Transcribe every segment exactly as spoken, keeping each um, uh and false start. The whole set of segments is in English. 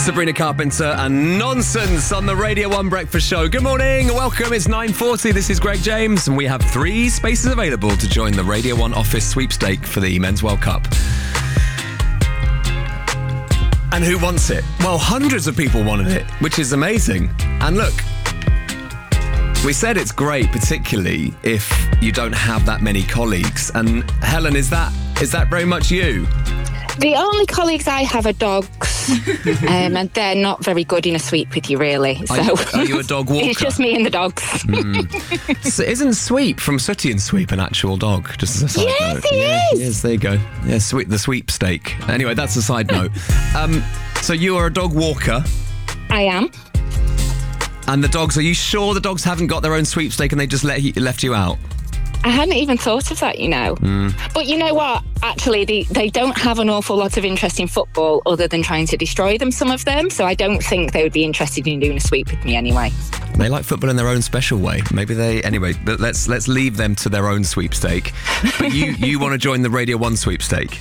Sabrina Carpenter and Nonsense on the Radio one Breakfast Show. Good morning, welcome. It's nine forty. This is Greg James, and we have three spaces available to join the Radio one office sweepstake for the Men's World Cup. And who wants it? Well, hundreds of people wanted it, which is amazing. And look, we said it's great, particularly if you don't have that many colleagues. And Helen, is that is that very much you? The only colleagues I have are dogs, um, and they're not very good in a sweep with you, really. So Are you, are you a dog walker? It's just me and the dogs. Mm. So isn't Sweep from Sooty and Sweep an actual dog? Just as a side yes, note. He yeah, is. Yes, there you go. Yeah, sweep, the sweepstake. Anyway, that's a side note. Um, so you are a dog walker. I am. And the dogs, are you sure the dogs haven't got their own sweepstake and they just let you, left you out? I hadn't even thought of that, you know. Mm. But you know what? Actually, they, they don't have an awful lot of interest in football other than trying to destroy them, some of them. So I don't think they would be interested in doing a sweep with me anyway. They like football in their own special way. Maybe they... Anyway, but let's let's leave them to their own sweepstake. But you, you want to join the Radio one sweepstake?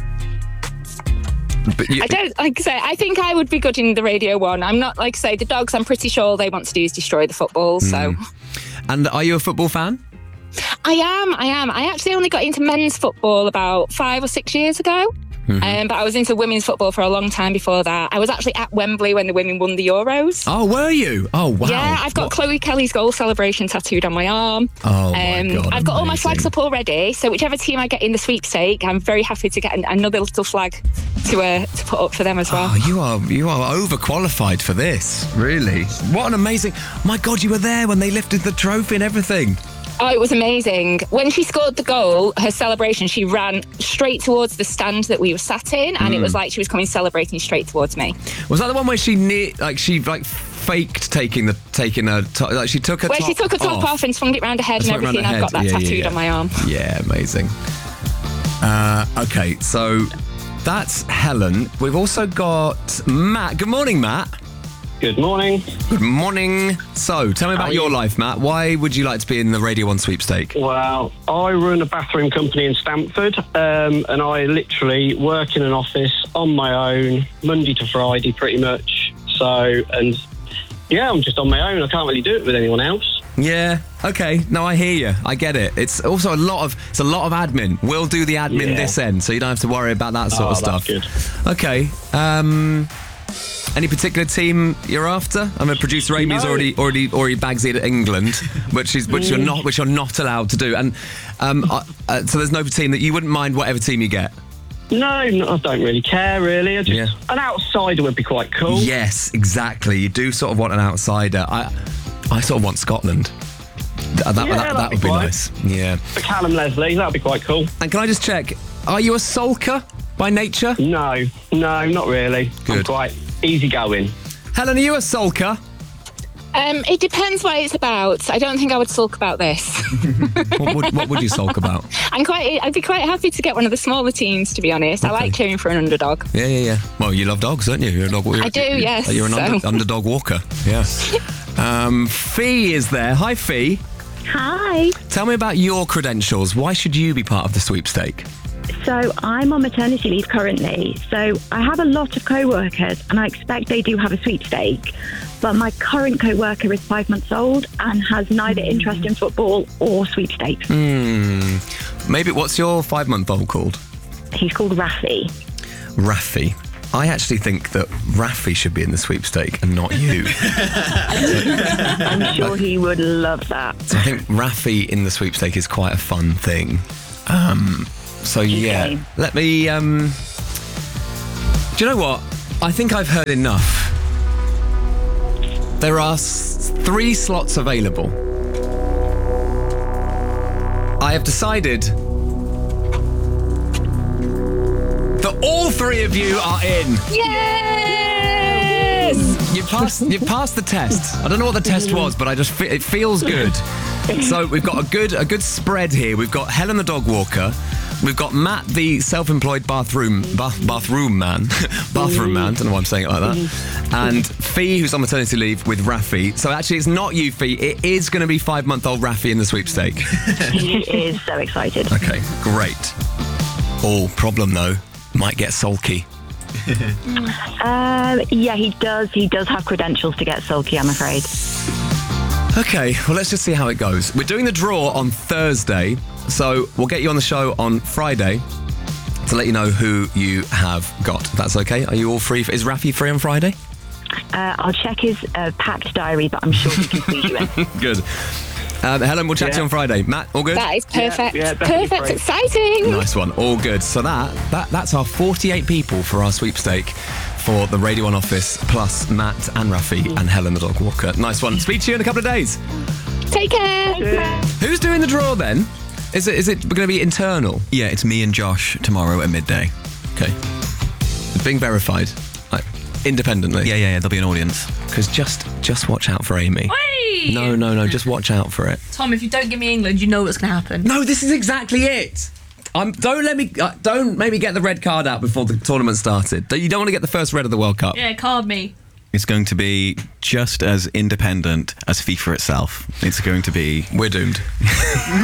But you, I don't, like I say, I think I would be good in the Radio one. I'm not, like I say, the dogs, I'm pretty sure all they want to do is destroy the football, so... Mm. And are you a football fan? I am, I am. I actually only got into men's football about five or six years ago. Mm-hmm. Um, but I was into women's football for a long time before that. I was actually at Wembley when the women won the Euros. Oh, were you? Oh, wow. Yeah, I've got what? Chloe Kelly's goal celebration tattooed on my arm. Oh, my um, God. I've got amazing. all my flags up already. So whichever team I get in the sweepstake, I'm very happy to get an, another little flag to uh, to put up for them as well. Oh, you are you are overqualified for this. Really? What an amazing... My God, you were there when they lifted the trophy and everything. Oh, it was amazing. When she scored the goal, her celebration, she ran straight towards the stand that we were sat in, and mm. it was like she was coming celebrating straight towards me. Was that the one where she ne- like she like faked taking the taking her top, like she took her where top she took her top off, off and swung it round her head and everything. I've got that yeah, tattooed yeah, yeah. on my arm. Yeah, amazing. Uh, okay, so that's Helen. We've also got Matt. Good morning, Matt. Good morning. Good morning. So, tell me about you? your life, Matt. Why would you like to be in the Radio one sweepstake? Well, I run a bathroom company in Stamford, um, and I literally work in an office on my own, Monday to Friday, pretty much. So, and yeah, I'm just on my own. I can't really do it with anyone else. Yeah. Okay. No, I hear you. I get it. It's also a lot of it's a lot of admin. We'll do the admin Yeah. this end, so you don't have to worry about that sort oh, of stuff. That's good. Okay. Um. Any particular team you're after? I mean, producer Amy's No. already already already bags it at England, which is which you're not which you're not allowed to do. And um, uh, uh, so there's no team that you wouldn't mind whatever team you get. No, no, I don't really care, really. I just Yeah. an outsider would be quite cool. Yes, exactly. You do sort of want an outsider. I I sort of want Scotland. Th- That, that, Yeah, that, that that'd would be be quite- nice. Yeah. For Callum Leslie, that'd be quite cool. And can I just check? Are you a sulker by nature? No, no, not really. I'm Good. quite easygoing. Helen, are you a sulker? Um, it depends what it's about. I don't think I would sulk about this. what, would, what would you sulk about? I'm quite. I'd be quite happy to get one of the smaller teams, to be honest. I Okay. like cheering for an underdog. Yeah, yeah, yeah. Well, you love dogs, don't you? You're a dog. You're, I do, yes, You're an under, so. underdog walker. Yeah. um, Fee is there. Hi, Fee. Hi. Tell me about your credentials. Why should you be part of the sweepstake? So I'm on maternity leave currently. So I have a lot of co-workers and I expect they do have a sweepstake. But my current co-worker is five months old and has neither interest in football or sweepstakes. Hmm. Maybe, what's your five-month-old called? He's called Rafi. Rafi. I actually think that Rafi should be in the sweepstake and not you. I'm sure he would love that. So I think Rafi in the sweepstake is quite a fun thing. Um, so yeah, Okay. let me. Um, do you know what? I think I've heard enough. There are s- three slots available. I have decided that all three of you are in. Yes! You passed. You passed the test. I don't know what the test was, but I just fe- it feels good. So we've got a good a good spread here. We've got Helen the dog walker. We've got Matt the self-employed bathroom bath, bathroom man, bathroom man. Don't know why I'm saying it like that. And Fee, who's on maternity leave with Rafi. So actually, it's not you, Fee. It is going to be five-month-old Rafi in the sweepstake. He is so excited. Okay, great. Oh, problem though, might get sulky. Um, yeah, he does. He does have credentials to get sulky, I'm afraid. Okay, well, let's just see how it goes. We're doing the draw on Thursday, so we'll get you on the show on Friday to let you know who you have got. That's okay? Are you all free? For, is Rafi free on Friday? Uh, I'll check his uh, packed diary, but I'm sure he can squeeze you in. Good. Um, Helen, we'll chat to you Yeah. on Friday. Matt, all good? That is perfect. Yeah, yeah, definitely perfect, free. exciting. Nice one. All good. So that, that that's our forty-eight people for our sweepstake for the Radio one office, plus Matt and Rafi and Helen the dog walker. Nice one. Speak to you in a couple of days. Take care. Who's doing the draw then? Is it is it going to be internal? Yeah, it's me and Josh tomorrow at midday. Okay. Being verified. Like, independently. Yeah, yeah, yeah. There'll be an audience. Because just just watch out for Amy. Hey! No, no, no. Just watch out for it. Tom, if you don't give me England, you know what's going to happen. No, this is exactly it. Um, don't let me. Uh, don't make me get the red card out before the tournament started. You don't want to get the first red of the World Cup. Yeah, card me. It's going to be just as independent as FIFA itself. It's going to be... We're doomed.